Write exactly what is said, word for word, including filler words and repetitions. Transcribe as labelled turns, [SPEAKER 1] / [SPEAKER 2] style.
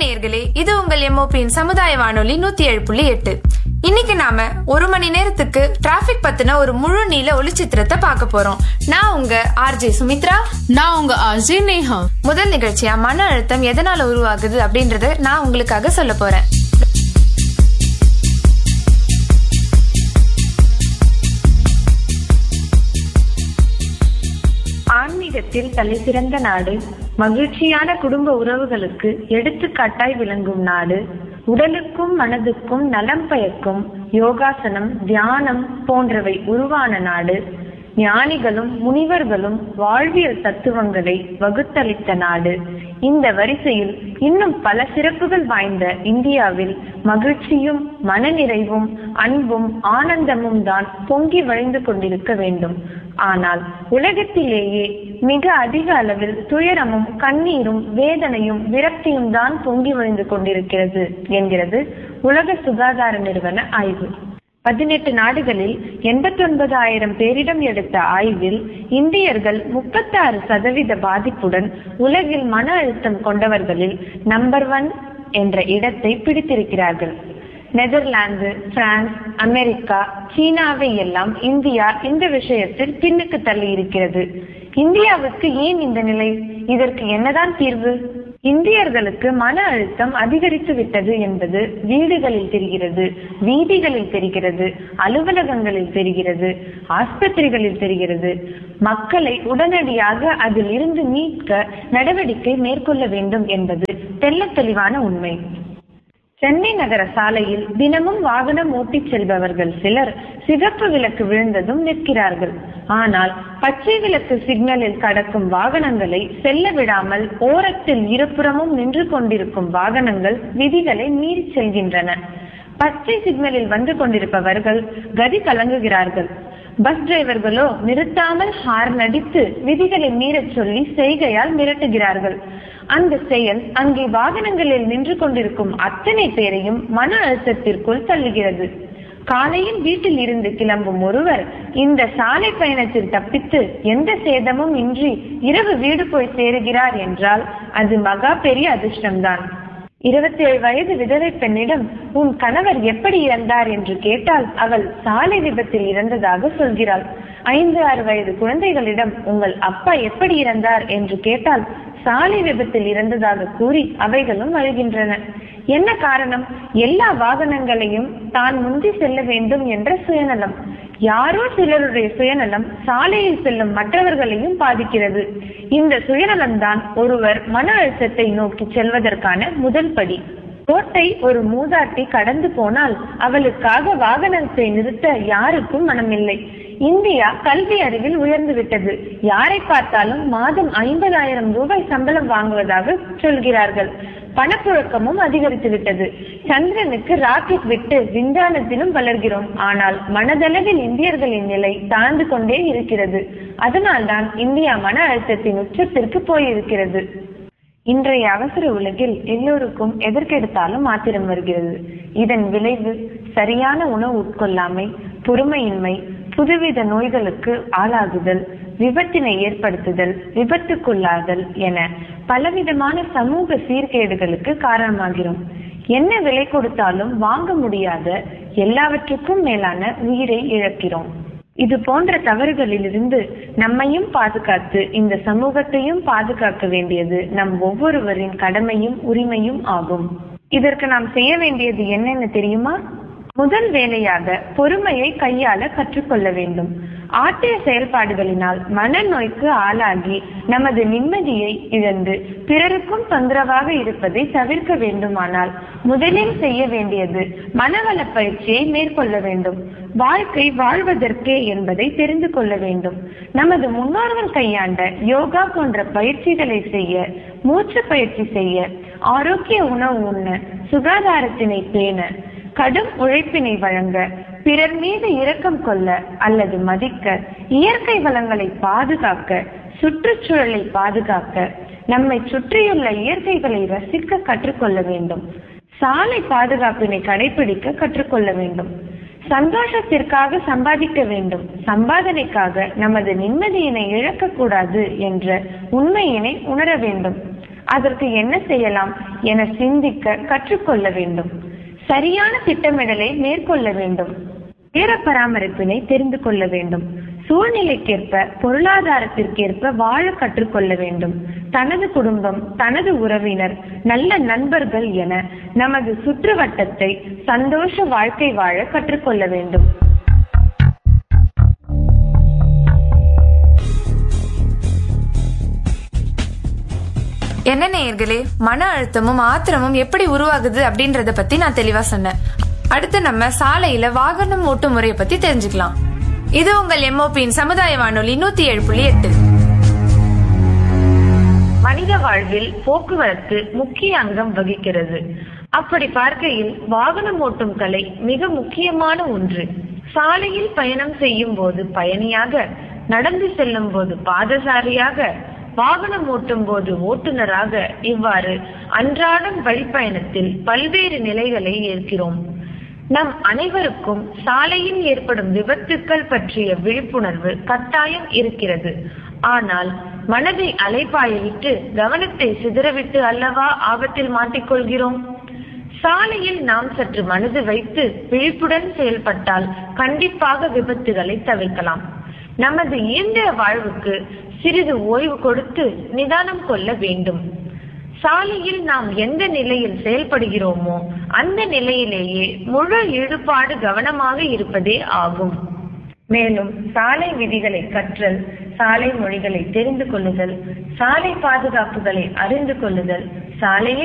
[SPEAKER 1] நேயர்களே, இது உங்கள் எம்ஓபியின் சமுதாய வானொலி நூத்தி ஏழு புள்ளி எட்டு. இன்னைக்கு நாம ஒரு மணி நேரத்துக்கு டிராபிக் பத்தின ஒரு முழு நீள ஒளிச்சித்திரத்தை பார்க்க போறோம். நான் உங்க ஆர்ஜே சுமித்ரா.
[SPEAKER 2] நான் உங்க ஆர்ஜே நேஹா.
[SPEAKER 1] முதல் நிகழ்ச்சியா மன அழுத்தம் எதனால உருவாகுது அப்படின்றத நான் உங்களுக்காக சொல்ல போறேன். ஆன்மீகத்தில் தலை சிறந்த நாடு, மகிழ்ச்சியான குடும்ப உறவுகளுக்கு எடுத்துக்காட்டாய் விளங்கும் நாடு, உடலுக்கும் மனதுக்கும் நலம் பயக்கும் யோகாசனம், தியானம் போன்றவை உருவான நாடு, ஞானிகளும் முனிவர்களும் வாழ்வியல் தத்துவங்களை வகுத்தளித்த நாடு. இந்த வரிசையில் இன்னும் பல சிறப்புகள் வாய்ந்த இந்தியாவில் மகிழ்ச்சியும் மனநிறைவும் அன்பும் ஆனந்தமும் தான் பொங்கி வழிந்து கொண்டிருக்க வேண்டும். ஆனால் உலகத்திலேயே மிக அதிக அளவில் துயரமும் கண்ணீரும் வேதனையும் விரக்தியும் தான் பொங்கி வழிந்து கொண்டிருக்கிறது என்கிறது உலக சுகாதார நிறுவன ஆய்வு. பதினெட்டு நாடுகளில் எண்பத்தி ஒன்பது ஆயிரம் பேரிடம் எடுத்த ஆய்வில் இந்தியர்கள் முப்பத்தி ஆறு சதவீத பாதிப்புடன் உலகில் மன அழுத்தம் கொண்டவர்களில் நம்பர் ஒன் என்ற இடத்தை பிடித்திருக்கிறார்கள். நெதர்லாந்து, பிரான்ஸ், அமெரிக்கா, சீனாவை எல்லாம் இந்தியா இந்த விஷயத்தில் பின்னுக்கு தள்ளி இருக்கிறது. இந்தியாவுக்கு ஏன் இந்த நிலை? இதற்கு என்னதான் தீர்வு? இந்தியர்களுக்கு மன அழுத்தம் அதிகரித்து விட்டது என்பது வீடுகளில் தெரிகிறது, வீதிகளில் தெரிகிறது, அலுவலகங்களில் தெரிகிறது, ஆஸ்பத்திரிகளில் தெரிகிறது. மக்களை உடனடியாக அதில் இருந்து மீட்க நடவடிக்கை மேற்கொள்ள வேண்டும் என்பது தெள்ளத் தெளிவான உண்மை. சென்னை நகர சாலையில் தினமும் வாகனம் ஓட்டிச் செல்பவர்கள் சிலர் சிகப்பு விளக்கு விழுந்ததும் நிற்கிறார்கள். ஆனால் பச்சை விளக்கு சிக்னலில் கடக்கும் வாகனங்களை செல்ல விடாமல் ஓரத்தில் இருபுறமும் நின்று கொண்டிருக்கும் வாகனங்கள் விதிகளை மீறி செல்கின்றன. பச்சை சிக்னலில் வந்து கொண்டிருப்பவர்கள் கதி கலங்குகிறார்கள். பஸ் டிரைவர்களோ நிறுத்தாமல் ஹார்ன் அடித்து விதிகளை மீறச் சொல்லி செய்கையால் மிரட்டுகிறார்கள். அந்த செயல் அங்கே வாகனங்களில் நின்று கொண்டிருக்கும் அத்தனை பேரையும் மன அழுத்தத்திற்குள் தள்ளுகிறது. காலையில் வீட்டில் இருந்து கிளம்பும் ஒருவர் இந்த சாலை பயணத்தில் தப்பித்து எந்த சேதமும் இன்றி இரவு வீடு போய் சேருகிறார் என்றால் அது மகா பெரிய அதிர்ஷ்டம்தான். இருபத்தி ஏழு வயது விதவை பெண்ணிடம் உன் கணவர் எப்படி இறந்தார் என்று கேட்டால் அவள் சாலை விபத்தில் இறந்ததாக சொல்கிறாள். ஐந்து ஆறு வயது குழந்தைகளிடம் உங்கள் அப்பா எப்படி இறந்தார் என்று கேட்டால் சாலை விபத்தில் இறந்ததாக கூறி அவைகளும் அழுகின்றன. என்ன காரணம்? எல்லா வாகனங்களையும் தான் முந்தி செல்ல வேண்டும் என்ற சுயநலம். யாரோ சிலருடைய சுயநலம் சாலையில் செல்லும் மற்றவர்களையும் பாதிக்கிறது. இந்த சுயநலம் தான் ஒருவர் மன அழுத்தத்தை நோக்கி செல்வதற்கான முதல் படி. ரோட்டை ஒரு மூதாட்டி கடந்து போனால் அவளுக்காக வாகனத்தை நிறுத்த யாருக்கும் மனமில்லை. இந்தியா கல்வி அறிவில் உயர்ந்து விட்டது. யாரை பார்த்தாலும் மாதம் ஐம்பதாயிரம் ரூபாய் சம்பளம் வாங்குவதாக சொல்கிறார்கள். பணப்புழக்கமும் அதிகரித்து விட்டது. சந்திரனுக்கு ராக்கெட் விட்டு விஞ்ஞானத்திலும் வளர்கிறோம். ஆனால் மனதளவில் இந்தியர்களின் நிலை தாழ்ந்து கொண்டே இருக்கிறது. அதனால்தான் இந்தியா மன அழுத்தத்தின் உச்சத்திற்கு போயிருக்கிறது. இன்றைய அவசர உலகில் எல்லோருக்கும் எதற்கெடுத்தாலும் ஆத்திரம் வருகிறது. இதன் விளைவு சரியான உணவு உட்கொள்ளாமை, பொறுமையின்மை, புதுவித நோய்களுக்கு ஆளாகுதல், விபத்தினை ஏற்படுத்துதல், விபத்துக்குள்ளாதல் என பலவிதமான சமூக சீர்கேடுகளுக்கு காரணமாகிறோம். என்ன விலை கொடுத்தாலும் வாங்க முடியாத எல்லாவற்றுக்கும் மேலான உயிரை இழக்கிறோம். இது போன்ற தவறுகளில் இருந்து நம்மையும் பாதுகாத்து இந்த சமூகத்தையும் பாதுகாக்க வேண்டியது நம் ஒவ்வொருவரின் கடமையும் உரிமையும் ஆகும். இதற்கு நாம் செய்ய வேண்டியது என்னென்ன தெரியுமா? முதல் வேலையாக பொறுமையை கையாள கற்றுக்கொள்ள வேண்டும். ஆற்றிய செயல்பாடுகளினால் மனநோய்க்கு ஆளாகி நமது நிம்மதியை இழந்து பிறருக்கும் தொந்தரவாக இருப்பதை தவிர்க்க வேண்டுமானால் முதலில் செய்ய வேண்டியது மனவள பயிற்சியை மேற்கொள்ள வேண்டும். வாழ்க்கை வாழ்வதற்கே என்பதை தெரிந்து கொள்ள வேண்டும். நமது முன்னோர்கள் கையாண்ட யோகா போன்ற பயிற்சிகளை செய்ய, மூச்சு பயிற்சி செய்ய, ஆரோக்கிய உணவு உண்ண, சுகாதாரத்தினை பேண, கடும் உழைப்பினை வழங்க, பிறர் மீது இரக்கம் கொள்ள அல்லது மதிக்க, இயற்கை வளங்களை பாதுகாக்க, சுற்றுச்சூழலை பாதுகாக்க, நம்மை சுற்றியுள்ள இயற்கைகளை ரசிக்க கற்றுக்கொள்ள வேண்டும். சாலை பாதுகாப்பினை கடைபிடிக்க கற்றுக்கொள்ள வேண்டும். சந்தோஷத்திற்காக சம்பாதிக்க வேண்டும். சம்பாதனைக்காக நமது நிம்மதியினை இழக்க கூடாது என்ற உண்மையினை உணர வேண்டும். அதற்கு என்ன செய்யலாம்? என சிந்திக்க கற்றுக்கொள்ள வேண்டும். சரியான திட்டமிடலை மேற்கொள்ள வேண்டும். நேர பராமரிப்பினை தெரிந்து கொள்ள வேண்டும். சூழ்நிலைக்கேற்ப பொருளாதாரத்திற்கேற்ப வாழ கற்றுக்கொள்ள வேண்டும். தனது குடும்பம், தனது உறவினர், நல்ல நண்பர்கள் என நமது சுற்றுவட்டத்தை சந்தோஷ வாழ்க்கை வாழ கற்றுக்கொள்ள வேண்டும்.
[SPEAKER 3] என்ன நேயர்களே, மன அழுத்தமும் ஆத்திரமும் எப்படி உருவாகுது அப்படின்றத பத்தி நான் தெளிவா சொன்னேன். அடுத்து நம்ம சாலையில வாகனம் ஓட்டும் முறையை பத்தி தெரிஞ்சுக்கலாம். இது உங்கள் எம்ஓபியின் சமுதாய வானொலி நூத்தி ஏழு புள்ளி எட்டு.
[SPEAKER 1] மனித வாழ்வில் போக்குவரத்து முக்கிய அங்கம் வகிக்கிறது. அப்படி பார்க்கையில் வாகனம் ஓட்டும் கலை மிக முக்கியமான ஒன்று. சாலையில் பயணம் செய்யும் போது பயணியாக, நடந்து செல்லும் போது பாதசாரியாக, வாகனம் ஓட்டும் போது ஓட்டுநராக, இவ்வாறு அன்றாடம் வழிப்பயணத்தில் பல்வேறு நிலைகளை ஏற்கிறோம். நம் அனைவருக்கும் சாலையில் ஏற்படும் விபத்துக்கள் பற்றிய விழிப்புணர்வு கட்டாயம் இருக்கிறது. ஆனால் மனதை அலைப்பாய விட்டு கவனத்தை சிதறவிட்டு அல்லவா ஆபத்தில் மாட்டிக்கொள்கிறோம். சாலையில் நாம் சற்று மனது வைத்து விழிப்புடன் செயல்பட்டால் கண்டிப்பாக விபத்துகளை தவிர்க்கலாம். நமது இயந்திர வாழ்வுக்கு சிறிது ஓய்வு கொடுத்து நிதானம் கொள்ள வேண்டும். சாலையில் நாம் எந்த நிலையில் செயல்படுகிறோமோ அந்த நிலையிலேயே முழு ஈடுபாடு கவனமாக இருப்பதே ஆகும். மேலும் சாலை விதிகளை கற்றல், சாலை மொழிகளை தெரிந்து கொள்ளுதல், சாலை பாதுகாப்புகளை அறிந்து கொள்ளுதல், சாலையில்